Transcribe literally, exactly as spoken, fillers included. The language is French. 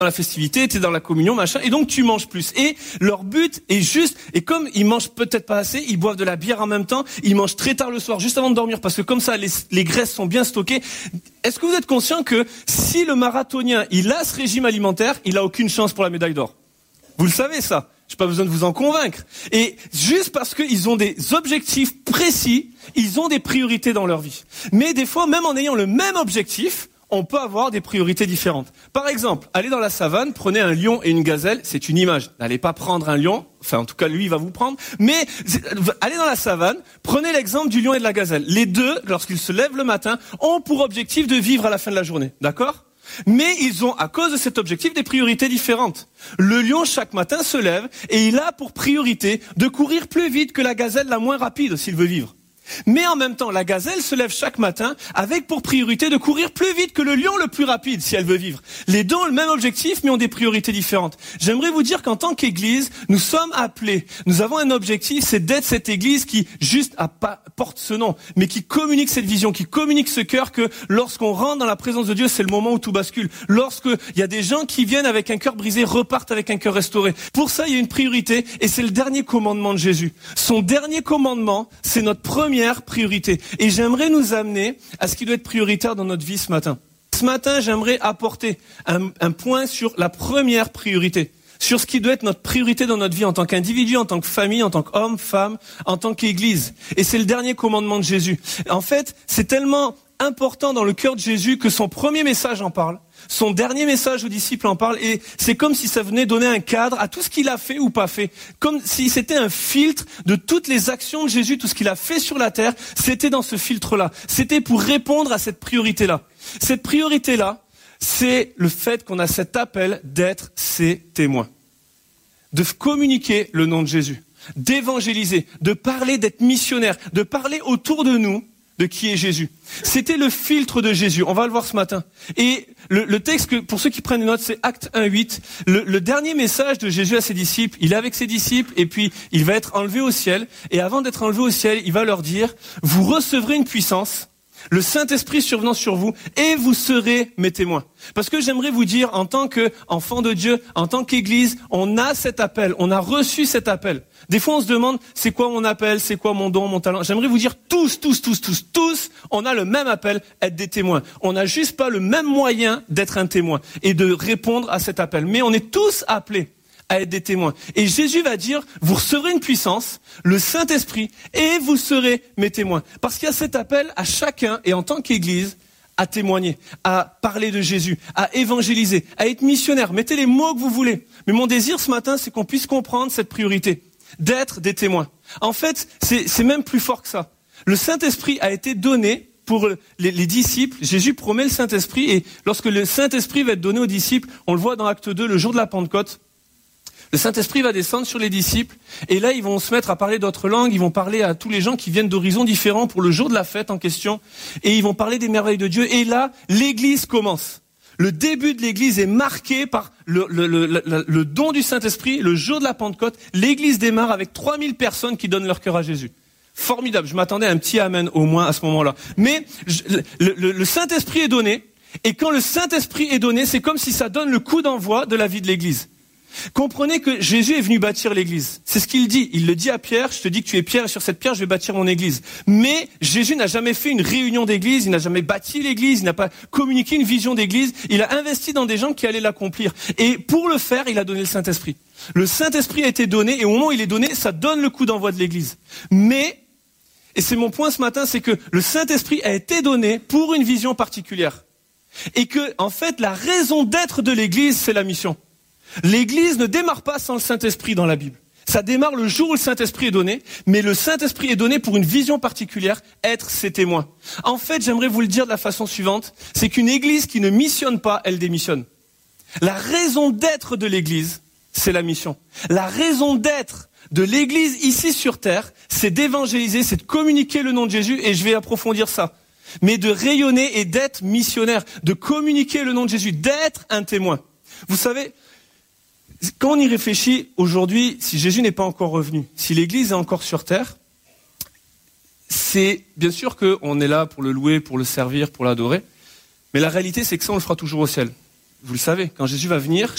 dans la festivité, t'es dans la communion, machin, et donc tu manges plus. Et leur but est juste, et comme ils mangent peut-être pas assez, ils boivent de la bière en même temps, ils mangent très tard le soir, juste avant de dormir, parce que comme ça, les, les graisses sont bien stockées. Est-ce que vous êtes conscient que si le marathonien, il a ce régime alimentaire, il a aucune chance pour la médaille d'or? Vous le savez, ça. J'ai pas besoin de vous en convaincre. Et juste parce qu'ils ont des objectifs précis, ils ont des priorités dans leur vie. Mais des fois, même en ayant le même objectif, on peut avoir des priorités différentes. Par exemple, allez dans la savane, prenez un lion et une gazelle, c'est une image. N'allez pas prendre un lion, enfin en tout cas lui il va vous prendre, mais allez dans la savane, prenez l'exemple du lion et de la gazelle. Les deux, lorsqu'ils se lèvent le matin, ont pour objectif de vivre à la fin de la journée, d'accord ? Mais ils ont, à cause de cet objectif, des priorités différentes. Le lion, chaque matin, se lève et il a pour priorité de courir plus vite que la gazelle la moins rapide s'il veut vivre. Mais en même temps, la gazelle se lève chaque matin avec pour priorité de courir plus vite que le lion le plus rapide si elle veut vivre. Les deux ont le même objectif mais ont des priorités différentes. J'aimerais vous dire qu'en tant qu'église, nous sommes appelés, nous avons un objectif, c'est d'être cette église qui juste a pas, porte ce nom, mais qui communique cette vision, qui communique ce cœur que lorsqu'on rentre dans la présence de Dieu, c'est le moment où tout bascule. Lorsqu'il y a des gens qui viennent avec un cœur brisé, repartent avec un cœur restauré. Pour ça, il y a une priorité et c'est le dernier commandement de Jésus. Son dernier commandement, c'est notre première priorité. Et j'aimerais nous amener à ce qui doit être prioritaire dans notre vie ce matin. Ce matin, j'aimerais apporter un, un point sur la première priorité, sur ce qui doit être notre priorité dans notre vie en tant qu'individu, en tant que famille, en tant qu'homme, femme, en tant qu'église. Et c'est le dernier commandement de Jésus. En fait, c'est tellement important dans le cœur de Jésus que son premier message en parle. Son dernier message aux disciples en parle et c'est comme si ça venait donner un cadre à tout ce qu'il a fait ou pas fait. Comme si c'était un filtre de toutes les actions de Jésus, tout ce qu'il a fait sur la terre, c'était dans ce filtre-là. C'était pour répondre à cette priorité-là. Cette priorité-là, c'est le fait qu'on a cet appel d'être ses témoins. De communiquer le nom de Jésus, d'évangéliser, de parler, d'être missionnaire, de parler autour de nous de qui est Jésus. C'était le filtre de Jésus. On va le voir ce matin. Et le, le texte, que, pour ceux qui prennent des notes, c'est Acte un huit. Le, le dernier message de Jésus à ses disciples, il est avec ses disciples et puis il va être enlevé au ciel. Et avant d'être enlevé au ciel, il va leur dire, vous recevrez une puissance, le Saint-Esprit survenant sur vous et vous serez mes témoins. Parce que j'aimerais vous dire, en tant qu'enfant de Dieu, en tant qu'église, on a cet appel, on a reçu cet appel. Des fois, on se demande, c'est quoi mon appel, c'est quoi mon don, mon talent. J'aimerais vous dire, tous, tous, tous, tous, tous, on a le même appel, être des témoins. On n'a juste pas le même moyen d'être un témoin et de répondre à cet appel. Mais on est tous appelés à être des témoins. Et Jésus va dire, vous recevrez une puissance, le Saint-Esprit, et vous serez mes témoins. Parce qu'il y a cet appel à chacun, et en tant qu'église, à témoigner, à parler de Jésus, à évangéliser, à être missionnaire. Mettez les mots que vous voulez. Mais mon désir ce matin, c'est qu'on puisse comprendre cette priorité, d'être des témoins. En fait, c'est, c'est même plus fort que ça. Le Saint-Esprit a été donné pour les, les disciples. Jésus promet le Saint-Esprit, et lorsque le Saint-Esprit va être donné aux disciples, on le voit dans Acte deux, le jour de la Pentecôte, le Saint-Esprit va descendre sur les disciples et là, ils vont se mettre à parler d'autres langues, ils vont parler à tous les gens qui viennent d'horizons différents pour le jour de la fête en question et ils vont parler des merveilles de Dieu. Et là, l'Église commence. Le début de l'Église est marqué par le, le, le, le, le don du Saint-Esprit. Le jour de la Pentecôte, l'Église démarre avec trois mille personnes qui donnent leur cœur à Jésus. Formidable, je m'attendais à un petit amen au moins à ce moment-là. Mais je, le, le, le Saint-Esprit est donné et quand le Saint-Esprit est donné, c'est comme si ça donne le coup d'envoi de la vie de l'Église. Comprenez que Jésus est venu bâtir l'église. C'est ce qu'il dit. Il le dit à Pierre, je te dis que tu es Pierre et sur cette pierre je vais bâtir mon église. Mais Jésus n'a jamais fait une réunion d'église, il n'a jamais bâti l'église, il n'a pas communiqué une vision d'église, il a investi dans des gens qui allaient l'accomplir. Et pour le faire, il a donné le Saint-Esprit. Le Saint-Esprit a été donné et au moment où il est donné, ça donne le coup d'envoi de l'église. Mais, et c'est mon point ce matin, c'est que le Saint-Esprit a été donné pour une vision particulière. Et que, en fait, la raison d'être de l'église, c'est la mission. L'église ne démarre pas sans le Saint-Esprit dans la Bible. Ça démarre le jour où le Saint-Esprit est donné, mais le Saint-Esprit est donné pour une vision particulière, être ses témoins. En fait, j'aimerais vous le dire de la façon suivante, c'est qu'une église qui ne missionne pas, elle démissionne. La raison d'être de l'église, c'est la mission. La raison d'être de l'église ici sur terre, c'est d'évangéliser, c'est de communiquer le nom de Jésus, et je vais approfondir ça. Mais de rayonner et d'être missionnaire, de communiquer le nom de Jésus, d'être un témoin. Vous savez, quand on y réfléchit, aujourd'hui, si Jésus n'est pas encore revenu, si l'Église est encore sur terre, c'est bien sûr qu'on est là pour le louer, pour le servir, pour l'adorer, mais la réalité, c'est que ça, on le fera toujours au ciel. Vous le savez, quand Jésus va venir,